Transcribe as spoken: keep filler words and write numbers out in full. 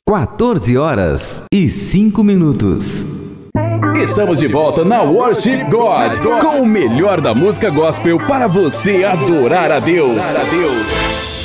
quatorze horas e cinco minutos. Estamos de volta na Worship God, com o melhor da música gospel para você adorar a Deus.